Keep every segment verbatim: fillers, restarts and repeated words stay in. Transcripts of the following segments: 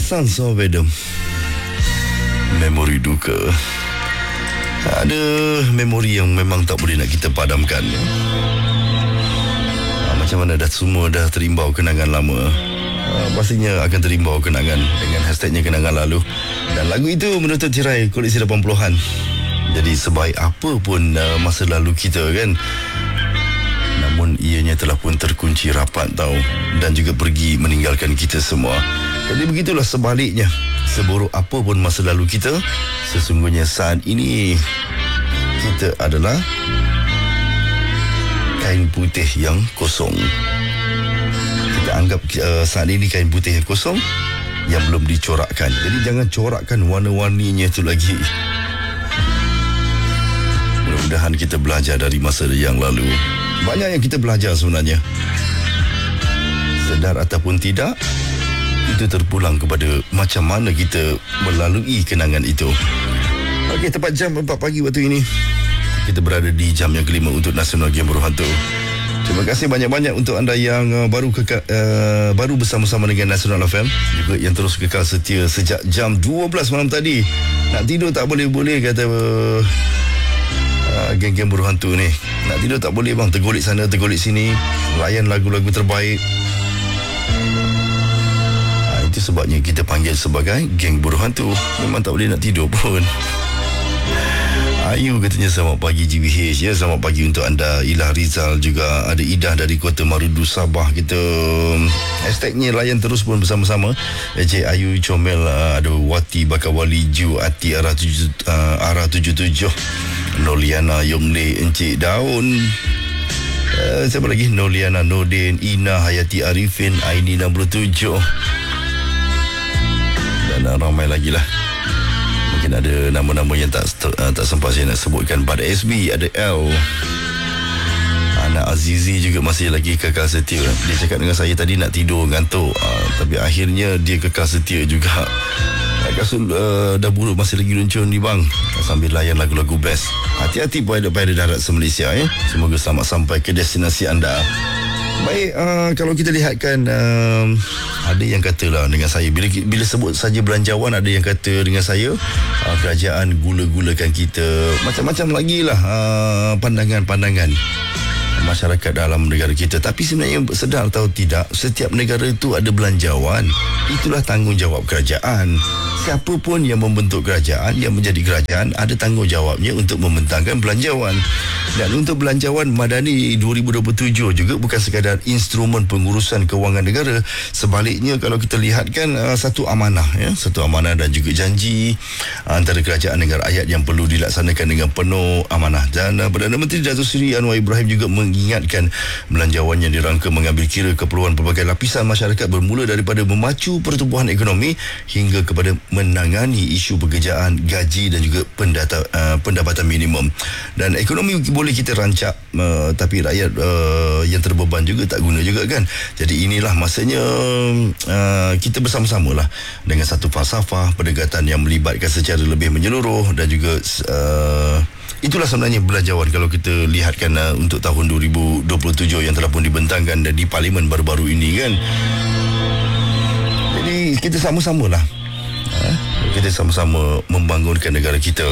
Sons of Adam. Memori duka. Ada memori yang memang tak boleh nak kita padamkan. ha, Macam mana dah semua dah terimbau kenangan lama. ha, Pastinya akan terimbau kenangan dengan hashtagnya kenangan lalu. Dan lagu itu menutup tirai koleksi lapan puluhan. Jadi sebaik apa pun uh, masa lalu kita kan, namun ianya telah pun terkunci rapat tau, dan juga pergi meninggalkan kita semua. Jadi begitulah sebaliknya. Seburuk apa pun masa lalu kita, sesungguhnya saat ini kita adalah kain putih yang kosong. Kita anggap uh, saat ini kain putih yang kosong yang belum dicorakkan. Jadi jangan corakkan warna-warninya itu lagi. Mudah-mudahan kita belajar dari masa yang lalu. Banyak yang kita belajar sebenarnya. Sedar ataupun tidak, itu terpulang kepada macam mana kita melalui kenangan itu. Okey, tepat jam empat pagi waktu ini, kita berada di jam yang kelima untuk Nasional Game Berhantu. Terima kasih banyak-banyak untuk anda yang uh, baru keka, uh, baru bersama-sama dengan Nasional F M, juga yang terus kekal setia sejak jam dua belas malam tadi. Nak tidur tak boleh-boleh kata uh, uh, geng-geng berhantu ni. Nak tidur tak boleh bang, tergolik sana tergolik sini, layan lagu-lagu terbaik. uh, Itu sebabnya kita panggil sebagai geng berhantu. Memang tak boleh nak tidur pun. Ayu katanya selamat pagi G B H ya. Selamat pagi untuk anda. Ilah Rizal juga ada. Idah dari Kota Marudu Sabah. Kita hashtagnya layan terus pun bersama-sama. Encik Ayu Comel, uh, ada Wati Bakawali Ju Ati arah tujuh, uh, arah tujuh tujuh, Noliana Yongle, Encik Daun, uh, siapa lagi, Noliana Nordin, Ina Hayati Arifin, Aini enam puluh tujuh, dan uh, ramai lagi lah. Mungkin ada nama-nama yang tak uh, tak sempat saya nak sebutkan. Pada S B ada L, anak Azizi juga masih lagi kekal setia. Dia cakap dengan saya tadi nak tidur, ngantuk, uh, tapi akhirnya dia kekal setia juga. uh, Kasut uh, dah buruk masih lagi luncur ni bang, sambil layan lagu-lagu best. Hati-hati pilot-pilot darat se-Malaysia ya. Semoga selamat sampai ke destinasi anda. Baik, uh, kalau kita lihatkan, uh, ada yang katalah dengan saya, bila bila sebut saja belanjawan, ada yang kata dengan saya, uh, kerajaan gula-gulakan kita. Macam-macam lagi lah uh, pandangan-pandangan masyarakat dalam negara kita. Tapi sebenarnya sedar atau tidak, setiap negara itu ada belanjawan. Itulah tanggungjawab kerajaan. Siapa pun yang membentuk kerajaan, yang menjadi kerajaan, ada tanggungjawabnya untuk membentangkan belanjawan. Dan untuk belanjawan madani dua ribu dua puluh tujuh juga bukan sekadar instrumen pengurusan kewangan negara. Sebaliknya kalau kita lihatkan, uh, satu amanah ya, satu amanah dan juga janji uh, antara kerajaan dengan rakyat yang perlu dilaksanakan dengan penuh amanah. Dan uh, Perdana Menteri Datuk Seri Anwar Ibrahim juga mengingatkan belanjawan yang dirangka mengambil kira keperluan pelbagai lapisan masyarakat, bermula daripada memacu pertumbuhan ekonomi hingga kepada menangani isu pekerjaan, gaji dan juga pendata, uh, pendapatan minimum. Dan ekonomi boleh kita rancak, uh, tapi rakyat uh, yang terbeban juga tak guna juga kan. Jadi inilah masanya uh, kita bersama-sama lah dengan satu falsafah pendekatan yang melibatkan secara lebih menyeluruh. Dan juga uh, itulah sebenarnya belanjawan kalau kita lihatkan uh, untuk tahun dua ribu dua puluh tujuh yang telah pun dibentangkan di Parlimen baru-baru ini kan. Jadi kita sama-sama lah, uh, kita sama-sama membangunkan negara kita.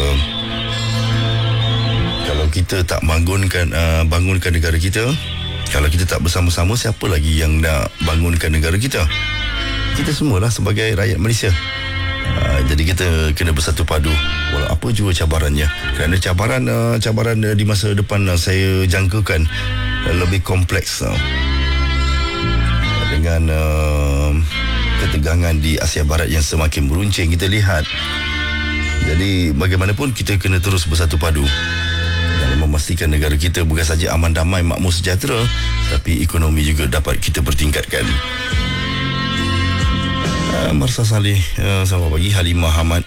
Kalau kita tak bangunkan uh, bangunkan negara kita, kalau kita tak bersama-sama, siapa lagi yang nak bangunkan negara kita? Kita semualah sebagai rakyat Malaysia. Uh, jadi kita kena bersatu padu walau apa jua cabarannya. Kerana cabaran uh, cabaran uh, di masa depan uh, saya jangkakan uh, lebih kompleks uh, dengan uh, ketegangan di Asia Barat yang semakin meruncing kita lihat. Jadi bagaimanapun kita kena terus bersatu padu dalam memastikan negara kita bukan saja aman damai makmur sejahtera, tapi ekonomi juga dapat kita pertingkatkan. uh, Marsa Saleh, uh, selamat pagi. Halimah Hamad,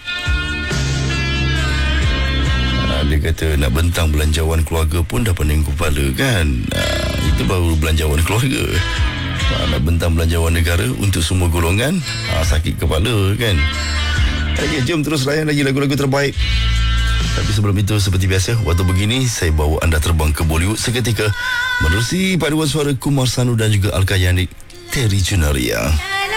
uh, dia kata nak bentang belanjawan keluarga pun dah pening kepala kan. uh, Itu baru belanjawan keluarga. uh, Nak bentang belanjawan negara untuk semua golongan, uh, sakit kepala kan. Okay, jom terus layan lagi lagu-lagu terbaik. Tapi sebelum itu, seperti biasa, waktu begini saya bawa anda terbang ke Bollywood seketika menerusi paduan suara Kumar Sanu dan juga Alka Yanik, Terry Junaria.